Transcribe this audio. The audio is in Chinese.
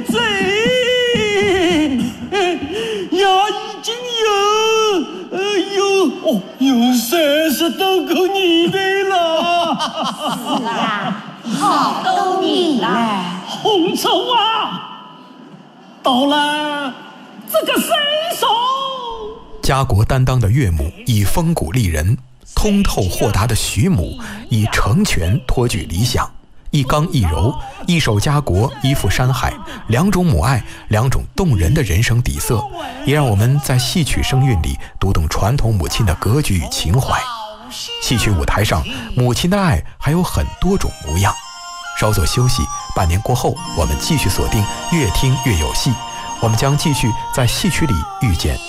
贼，呀，已经有30多个你的了。 是啊，好都你了。 洪州啊，到了这个岁数， 家国担当的岳母以风骨丽人，通透豁达的徐母以成全托举理想。一刚一柔，一手家国，一副山海，两种母爱，两种动人的人生底色，也让我们在戏曲声韵里读懂传统母亲的格局与情怀。戏曲舞台上，母亲的爱还有很多种模样。稍作休息，半年过后，我们继续锁定越听越有戏。我们将继续在戏曲里遇见